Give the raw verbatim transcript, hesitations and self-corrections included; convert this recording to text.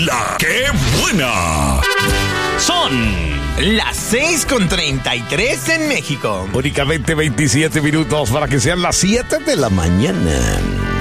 La que buena. Son las seis con treinta y tres en México. Únicamente veintisiete minutos para que sean las siete de la mañana.